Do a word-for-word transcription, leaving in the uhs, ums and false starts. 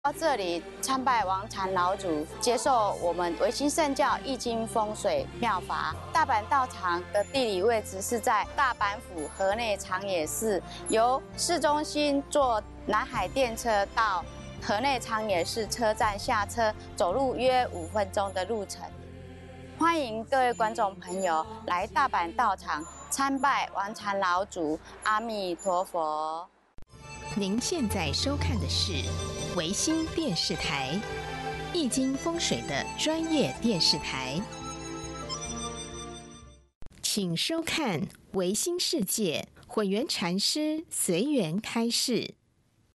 到这里参拜王禅老祖，接受我们维新圣教易经风水妙法。大阪道场的地理位置是在大阪府河内长野市，由市中心坐南海电车到河内长野市车站下车，走路约五分钟的路程。欢迎各位观众朋友来大阪道场参拜王禅老祖，阿弥陀佛。 您现在收看的是维新电视台，易经风水的专业电视台，请收看维新世界混元禅师随缘开示。